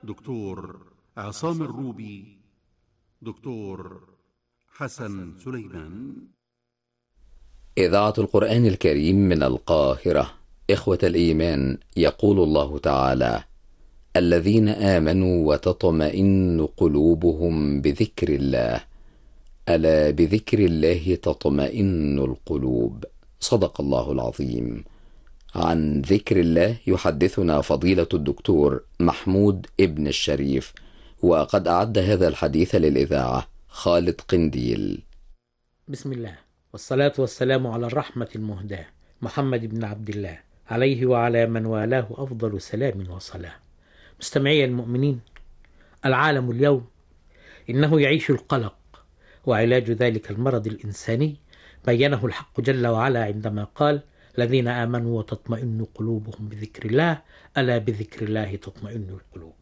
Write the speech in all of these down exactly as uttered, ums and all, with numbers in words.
دكتور عصام الروبي، دكتور حسن سليمان. إذاعة القرآن الكريم من القاهرة. إخوة الإيمان، يقول الله تعالى: الذين آمنوا وتطمئن قلوبهم بذكر الله، ألا بذكر الله تطمئن القلوب. صدق الله العظيم. عن ذكر الله يحدثنا فضيلة الدكتور محمود ابن الشريف، وقد أعد هذا الحديث للإذاعة خالد قنديل. بسم الله، والصلاة والسلام على الرحمة المهداة محمد بن عبد الله، عليه وعلى من والاه أفضل سلام وصلاة. مستمعي المؤمنين، العالم اليوم إنه يعيش القلق، وعلاج ذلك المرض الإنساني بينه الحق جل وعلا عندما قال: الذين آمنوا وتطمئن قلوبهم بذكر الله، ألا بذكر الله تطمئن القلوب.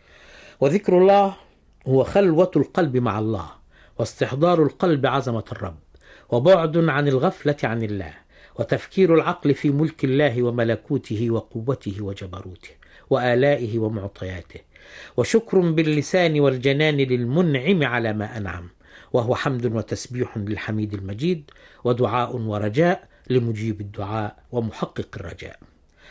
وذكر الله هو خلوة القلب مع الله، واستحضار القلب عظمة الرب، وبعد عن الغفلة عن الله، وتفكير العقل في ملك الله وملكوته وقوته وجبروته وآلائه ومعطياته، وشكر باللسان والجنان للمنعم على ما أنعم، وهو حمد وتسبيح للحميد المجيد، ودعاء ورجاء لمجيب الدعاء ومحقق الرجاء.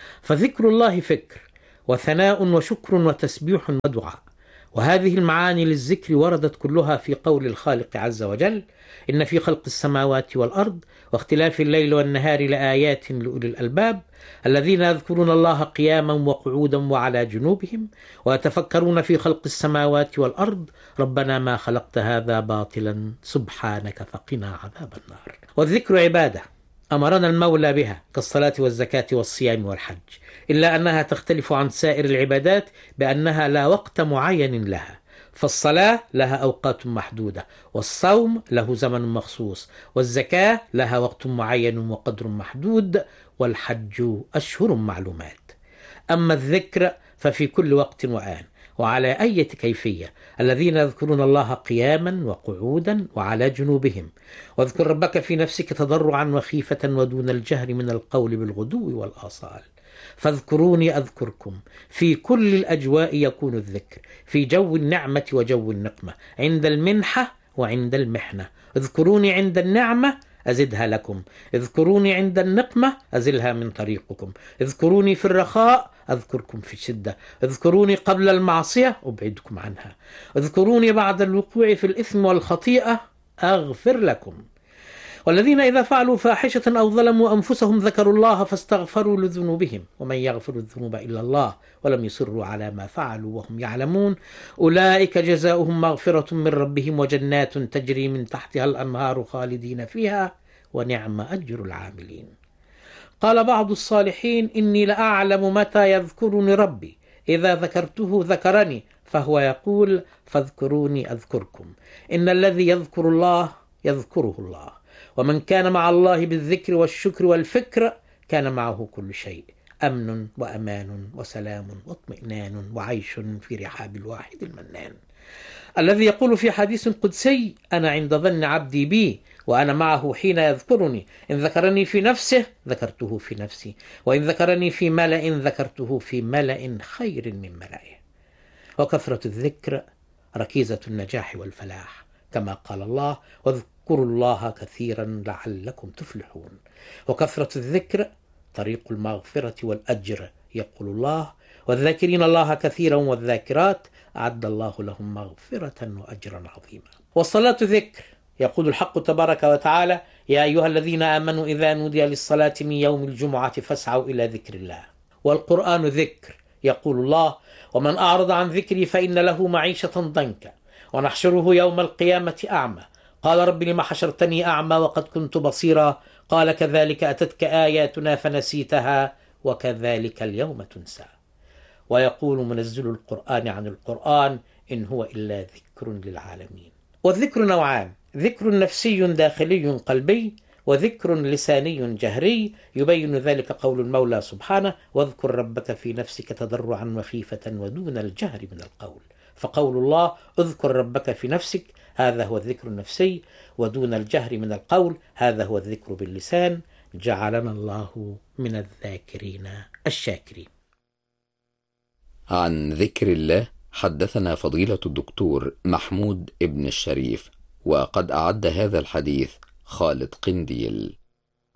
فذكر الله فكر وثناء وشكر وتسبيح ودعاء، وهذه المعاني للذكر وردت كلها في قول الخالق عز وجل: إن في خلق السماوات والأرض واختلاف الليل والنهار لآيات لأولي الألباب الذين يذكرون الله قياما وقعودا وعلى جنوبهم ويتفكرون في خلق السماوات والأرض ربنا ما خلقت هذا باطلا سبحانك فقنا عذاب النار. والذكر عبادة أمرنا المولى بها كالصلاة والزكاة والصيام والحج، إلا أنها تختلف عن سائر العبادات بأنها لا وقت معين لها، فالصلاة لها أوقات محدودة، والصوم له زمن مخصوص، والزكاة لها وقت معين وقدر محدود، والحج أشهر معلومات. أما الذكر ففي كل وقت وآن وعلى أي كيفية. الذين يذكرون الله قياما وقعودا وعلى جنوبهم. واذكر ربك في نفسك تضرعا وخيفة ودون الجهر من القول بالغدو والآصال. فاذكروني أذكركم. في كل الأجواء يكون الذكر، في جو النعمة وجو النقمة، عند المنحة وعند المحنة. اذكروني عند النعمة أزدها لكم، اذكروني عند النقمة أزلها من طريقكم، اذكروني في الرخاء أذكركم في الشدة، اذكروني قبل المعصية أبعدكم عنها، اذكروني بعد الوقوع في الإثم والخطيئة أغفر لكم. والذين إذا فعلوا فاحشة أو ظلموا أنفسهم ذكروا الله فاستغفروا لذنوبهم ومن يغفر الذنوب إلا الله ولم يصروا على ما فعلوا وهم يعلمون أولئك جزاؤهم مغفرة من ربهم وجنات تجري من تحتها الأنهار خالدين فيها ونعم أجر العاملين. قال بعض الصالحين: إني لأعلم متى يذكرني ربي، إذا ذكرته ذكرني، فهو يقول: فاذكروني أذكركم. إن الذي يذكر الله يذكره الله، ومن كان مع الله بالذكر والشكر والفكر كان معه كل شيء، أمن وأمان وسلام واطمئنان وعيش في رحاب الواحد المنان. الذي يقول في حديث قدسي: أنا عند ظن عبدي بي وأنا معه حين يذكرني، إن ذكرني في نفسه ذكرته في نفسي، وإن ذكرني في ملأ ذكرته في ملأ خير من ملئه. وكثرة الذكر ركيزة النجاح والفلاح، كما قال الله: واذكروا الله كثيرا لعلكم تفلحون. وكثرة الذكر طريق المغفرة والأجر، يقول الله: والذاكرين الله كثيرا والذاكرات أعد الله لهم مغفرة وأجرا عظيما. والصلاة ذكر، يقول الحق تبارك وتعالى: يا أيها الذين آمنوا إذا نودي للصلاة من يوم الجمعة فاسعوا إلى ذكر الله. والقرآن ذكر، يقول الله: ومن أعرض عن ذكري فإن له معيشة ضنكا ونحشره يوم القيامة أعمى قال رب لم حشرتني أعمى وقد كنت بصيرا قال كذلك أتتك آياتنا فنسيتها وكذلك اليوم تنسى. ويقول منزل القرآن عن القرآن: إن هو إلا ذكر للعالمين. والذكر نوعان: ذكر نفسي داخلي قلبي، وذكر لساني جهري، يبين ذلك قول المولى سبحانه: واذكر ربك في نفسك تضرعا وخيفة ودون الجهر من القول. فقول الله: اذكر ربك في نفسك، هذا هو الذكر النفسي، ودون الجهر من القول، هذا هو الذكر باللسان. جعلنا الله من الذاكرين الشاكرين. عن ذكر الله حدثنا فضيلة الدكتور محمود ابن الشريف، وقد أعد هذا الحديث خالد قنديل.